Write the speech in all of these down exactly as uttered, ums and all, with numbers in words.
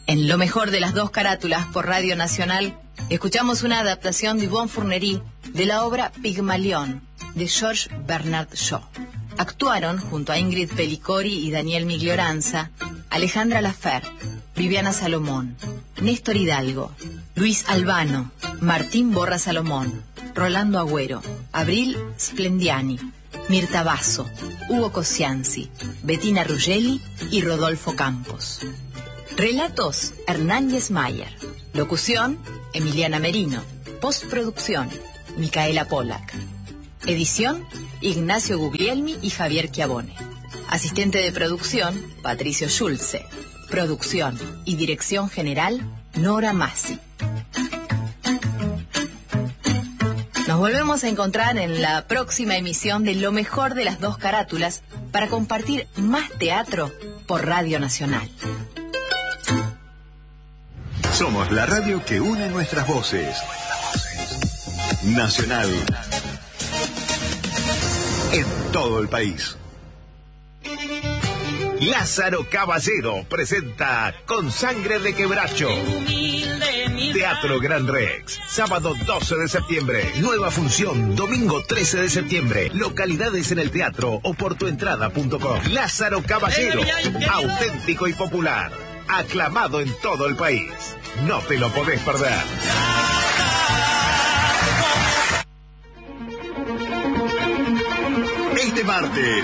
En Lo mejor de las dos carátulas por Radio Nacional, escuchamos una adaptación de Yvonne Fournery de la obra Pigmalión de George Bernard Shaw. Actuaron junto a Ingrid Pellicori y Daniel Miglioranza, Alejandra Lafer, Viviana Salomón, Néstor Hidalgo, Luis Albano, Martín Borra Salomón, Rolando Agüero, Abril Splendiani, Mirta Basso, Hugo Cosianzi, Bettina Ruggeli y Rodolfo Campos. Relatos, Hernán Yesmayer. Locución, Emiliana Merino. Postproducción, Micaela Pollack. Edición, Ignacio Guglielmi y Javier Chiavone. Asistente de producción, Patricio Schulze. Producción y dirección general, Nora Massi. Nos volvemos a encontrar en la próxima emisión de Lo mejor de las dos carátulas para compartir más teatro por Radio Nacional. Somos la radio que une nuestras voces. Nacional. En todo el país. Lázaro Caballero presenta Con sangre de quebracho. Teatro Gran Rex, sábado doce de septiembre, nueva función, domingo trece de septiembre, localidades en el teatro o por tuentrada punto com. Lázaro Caballero, auténtico y popular, aclamado en todo el país. No te lo podés perder. Este martes,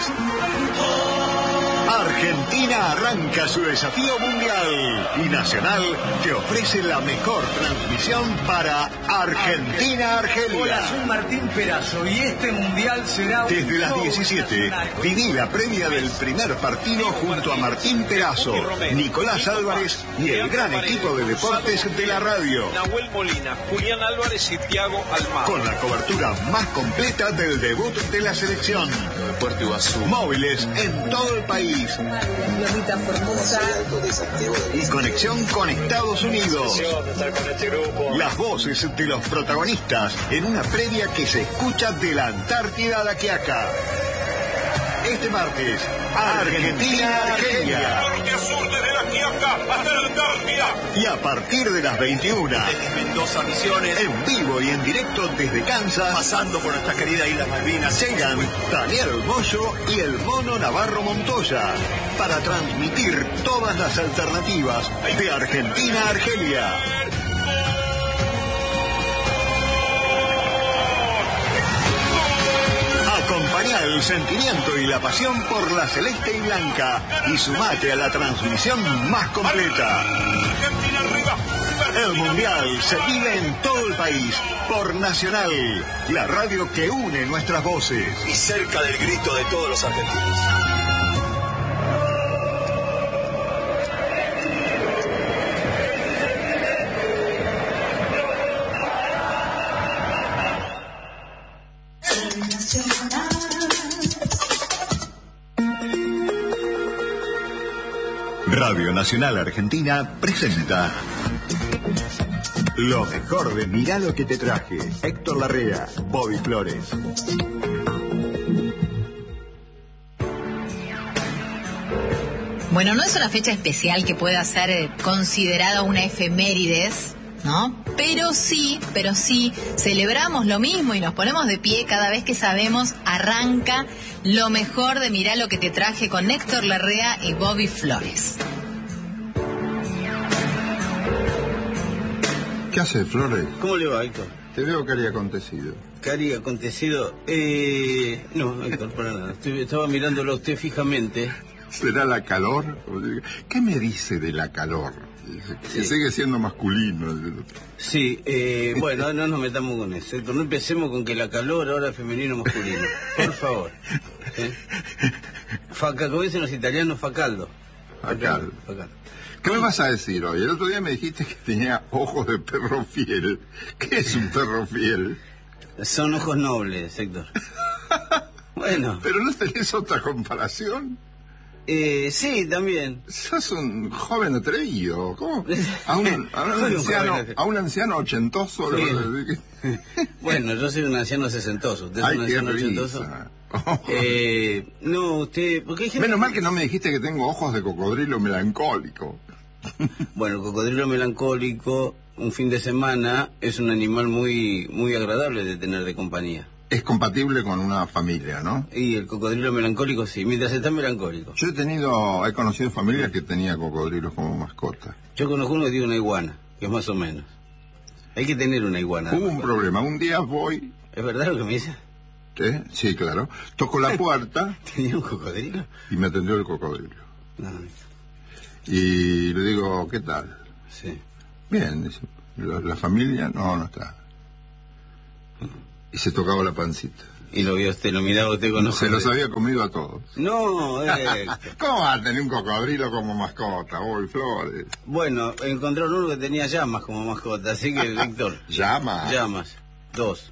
Argentina arranca su desafío mundial y Nacional te ofrece la mejor transmisión para Argentina-Argelia. Hola, soy Martín Perazo y este mundial será... Desde las diecisiete, viví la previa del primer partido junto a Martín Perazo, Nicolás Álvarez y el gran equipo de deportes de la radio. Nahuel Molina, Julián Álvarez y Thiago Almagro. Con la cobertura más completa del debut de la selección. Móviles en todo el país. Y conexión con Estados Unidos. Las voces de los protagonistas en una previa que se escucha de la Antártida a la Quiaca. Este martes, Argentina-Argelia. Y a partir de las veintiuna, Desde Mendoza, Misiones, en vivo y en directo desde Kansas, pasando por nuestra querida Isla Malvinas, llegan Daniel Moyo y el Mono Navarro Montoya para transmitir todas las alternativas de Argentina a Argelia. Acompañá el sentimiento y la pasión por la celeste y blanca y sumate a la transmisión más completa. El Mundial se vive en todo el país por Nacional, la radio que une nuestras voces. y cerca del grito de todos los argentinos. Radio Nacional Argentina presenta lo mejor de Mirá lo que te traje. Héctor Larrea, Bobby Flores. Bueno, no es una fecha especial que pueda ser eh, considerada una efemérides, ¿no? Pero sí, pero sí, celebramos lo mismo y nos ponemos de pie cada vez que sabemos arranca lo mejor de Mirá lo que te traje con Héctor Larrea y Bobby Flores. ¿Qué hace, Flores? ¿Cómo le va, Héctor? Te veo cari acontecido. Cari acontecido. Eh, no, Héctor, para nada. Estoy- estaba mirándolo a usted fijamente. ¿Será la calor? ¿Qué me dice de la calor? Que Sí. sigue siendo masculino. Sí, eh, bueno, no nos metamos con eso, Héctor. No empecemos con que la calor ahora es femenino o masculino. Por favor. ¿Eh? Faca, como dicen los italianos, facaldo. Facaldo. Facaldo. ¿Qué me vas a decir hoy? El otro día me dijiste que tenía ojos de perro fiel. ¿Qué es un perro fiel? Son ojos nobles, Héctor. Bueno, ¿Pero no tenés otra comparación? eh, sí, también. Sos un joven atrevido. ¿Cómo? A un, a un Soy un anciano, joven a un anciano ochentoso. Sí. le- Bueno, yo soy un anciano sesentoso. ¿Usted es Ay, un qué anciano ochentoso? risa. Eh, no, usted... Porque hay gente Menos mal que no me dijiste que tengo ojos de cocodrilo melancólico. Bueno, el cocodrilo melancólico, un fin de semana, es un animal muy, muy agradable de tener de compañía. Es compatible con una familia, ¿no? Y el cocodrilo melancólico sí, mientras está melancólico. Yo he tenido, he conocido familias que tenían cocodrilos como mascota. Yo conozco uno que tiene una iguana, que es más o menos. Hay que tener una iguana. Hubo un problema, un día voy... ¿Es verdad lo que me dice? ¿Qué? Sí, claro. Toco la puerta... ¿Tenía un cocodrilo? Y me atendió el cocodrilo. No. Y le digo, ¿qué tal? Sí. Bien, dice, la, la familia, no, no está. Y se tocaba la pancita. Y lo vio usted, lo miraba usted con ojos. Se los había comido a todos. No, eh... ¿Cómo va a tener un cocodrilo como mascota, hoy, Flores? Bueno, encontraron uno que tenía llamas como mascota, así que, Víctor... ¿Llamas? Llamas, dos.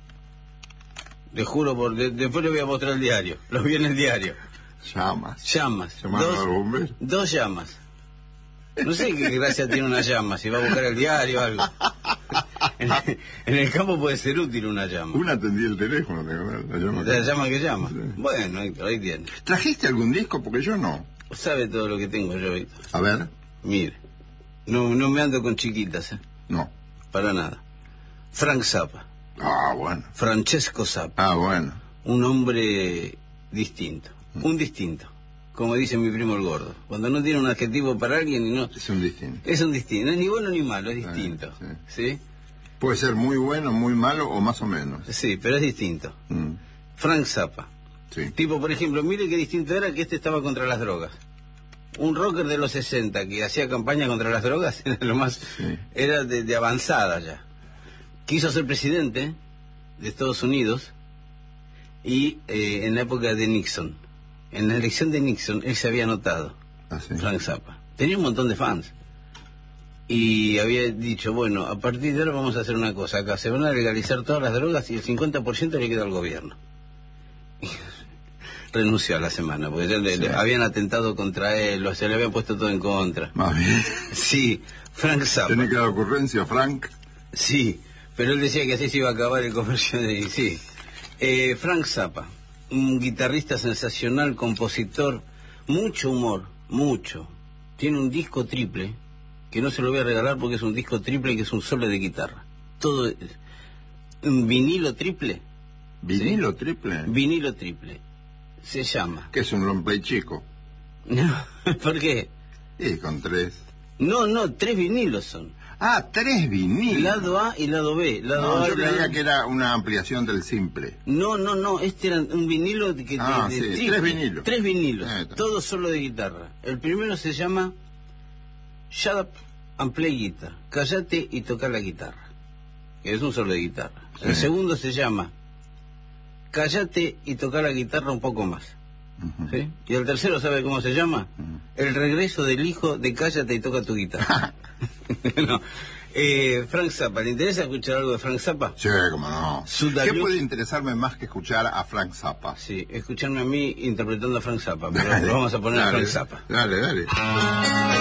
Le juro, por de, después le voy a mostrar el diario. Los vi en el diario. Llamas. Llamas. ¿Llamaron Dos, al bombero? dos llamas. No sé qué gracia tiene una llama, si va a buscar el diario o algo. En el, en el campo puede ser útil una llama. Una atendía el teléfono, la llama. La llama que llama. Sí. Bueno, Víctor, ahí tiene. ¿Trajiste algún disco? Porque yo no. Sabe todo lo que tengo yo, Víctor. A ver. Mire, no, no me ando con chiquitas, ¿eh? No. Para nada. Frank Zappa. Ah, bueno. Francesco Zappa. Ah, bueno. Un hombre distinto. Mm. Un distinto. Como dice mi primo el gordo. Cuando no tiene un adjetivo para alguien y no... Es un distinto. Es un distinto. No es ni bueno ni malo, es distinto. Sí, sí. ¿Sí? Puede ser muy bueno, muy malo o más o menos. Sí, pero es distinto. Mm. Frank Zappa. Sí. Tipo, por ejemplo, mire qué distinto era que este estaba contra las drogas. Un rocker de los sesenta que hacía campaña contra las drogas era lo más... Sí. Era de, de avanzada ya. Quiso ser presidente de Estados Unidos y eh, en la época de Nixon. En la elección de Nixon, él se había anotado, ¿Ah, sí? Frank Zappa. Tenía un montón de fans. Y había dicho, bueno, a partir de ahora vamos a hacer una cosa. Acá se van a legalizar todas las drogas y el cincuenta por ciento le queda al gobierno. Y renunció a la semana, porque ya le, Sí. le habían atentado contra él, o se le habían puesto todo en contra. Más bien. Sí, Frank Zappa. ¿Tiene que dar ocurrencia, Frank? Sí, pero él decía que así se iba a acabar el comercio de... Sí. Eh, Frank Zappa. Un guitarrista sensacional, compositor, mucho humor, mucho. Tiene un disco triple, que no se lo voy a regalar porque es un disco triple que es un solo de guitarra. Todo, un vinilo triple. ¿Vinilo ¿Sí? triple? Vinilo triple. Se llama. ¿Qué es un long play chico? No, ¿por qué? Sí, con tres. No, no, tres vinilos son. Ah, tres vinilos. Lado A y lado B. Lado No, A yo y lado... creía que era una ampliación del simple. No, no, no, este era un vinilo de, que Ah, de, de sí, triple. tres vinilos. Tres vinilos, Ah, está. todos solo de guitarra. El primero se llama Shut Up and Play Guitar. Cállate y toca la guitarra. Que es un solo de guitarra. Sí. El segundo se llama Cállate y toca la guitarra un poco más. Uh-huh. ¿Sí? Y el tercero, ¿sabe cómo se llama? Uh-huh. El regreso del hijo de Cállate y toca tu guitarra. No. Eh, Frank Zappa, ¿le interesa escuchar algo de Frank Zappa? Sí, cómo no. Su ¿Qué Darius- puede interesarme más que escuchar a Frank Zappa? Sí, escucharme a mí interpretando a Frank Zappa, pero lo vamos a poner dale, a Frank Zappa. Dale, dale.